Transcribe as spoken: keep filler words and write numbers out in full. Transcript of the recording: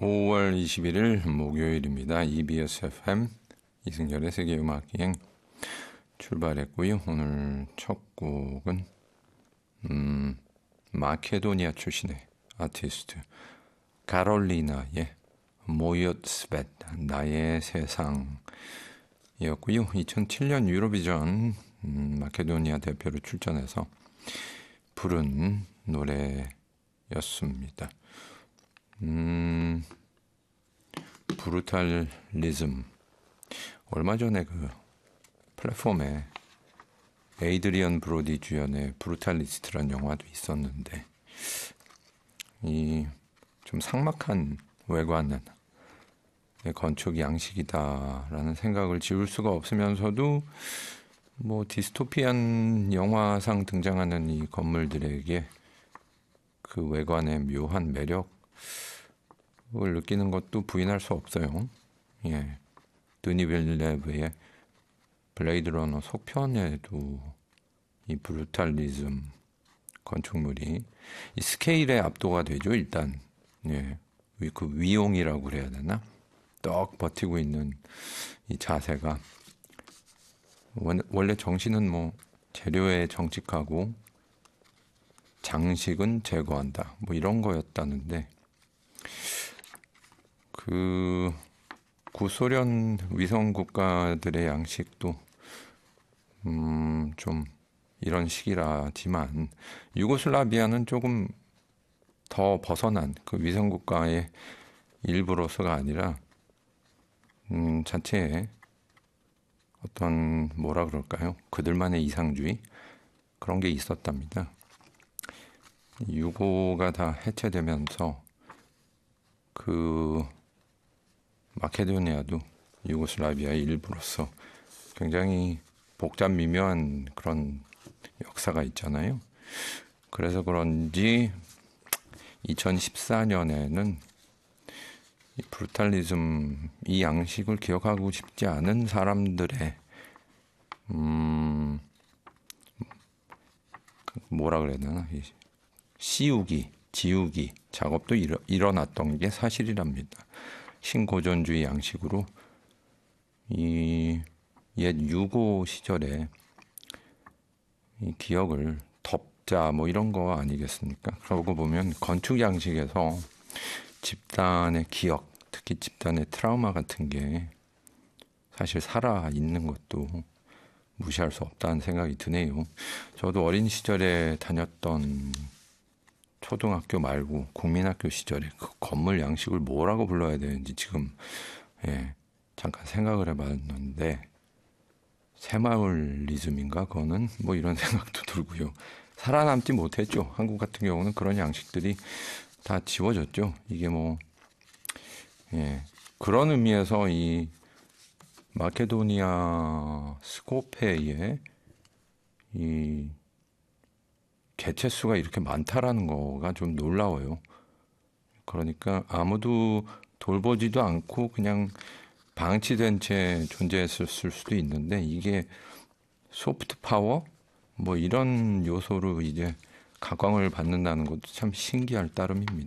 오월 이십일일 목요일입니다. 이비에스 에프엠 이승열의 세계음악여행 출발했고요. 오늘 첫 곡은 음, 마케도니아 출신의 아티스트 카롤리나의 모얏 스벳 나의 세상이었고요. 이천칠년 유로비전 음, 마케도니아 대표로 출전해서 부른 노래였습니다. 음, 브루탈리즘. 얼마 전에 그 플랫폼에 에이드리언 브로디 주연의 브루탈리스트라는 영화도 있었는데, 이 좀 삭막한 외관은 건축 양식이다라는 생각을 지울 수가 없으면서도 뭐 디스토피안 영화상 등장하는 이 건물들에게 그 외관의 묘한 매력을 느끼는 것도 부인할 수 없어요. 예, 드니 빌레브의 블레이드 러너 속편에도 이 브루탈리즘 건축물이 이 스케일에 압도가 되죠. 일단 예, 그 위용이라고 그래야 되나? 떡 버티고 있는 이 자세가 원래 정신은 뭐 재료에 정직하고 장식은 제거한다. 뭐 이런 거였다는데 그 구소련 위성 국가들의 양식도 음, 좀 이런 식이라지만 유고슬라비아는 조금 더 벗어난 그 위성 국가의 일부로서가 아니라 음, 자체의 어떤 뭐라 그럴까요? 그들만의 이상주의 그런 게 있었답니다. 유고가 다 해체되면서 그 마케도니아도 유고슬라비아의 일부로서 굉장히 복잡 미묘한 그런 역사가 있잖아요. 그래서 그런지 이천십사년에는 이 브루탈리즘 이 양식을 기억하고 싶지 않은 사람들의 음 뭐라 그래야 되나 씌우기, 지우기 작업도 일어, 일어났던 게 사실이랍니다. 신고전주의 양식으로 이 옛 유고 시절에 이 기억을 덮자 뭐 이런 거 아니겠습니까? 그러고 보면 건축 양식에서 집단의 기억, 특히 집단의 트라우마 같은 게 사실 살아 있는 것도 무시할 수 없다는 생각이 드네요. 저도 어린 시절에 다녔던 초등학교 말고 국민학교 시절에 그 건물 양식을 뭐라고 불러야 되는지 지금 예, 잠깐 생각을 해봤는데 새마을리즘인가 그거는 뭐 이런 생각도 들고요. 살아남지 못했죠. 한국 같은 경우는 그런 양식들이 다 지워졌죠. 이게 뭐 예, 그런 의미에서 이 마케도니아 스코페의 이 개체 수가 이렇게 많다라는 거가 좀 놀라워요. 그러니까 아무도 돌보지도 않고 그냥 방치된 채 존재했을 수도 있는데 이게 소프트 파워 뭐 이런 요소로 이제 각광을 받는다는 것도 참 신기할 따름입니다.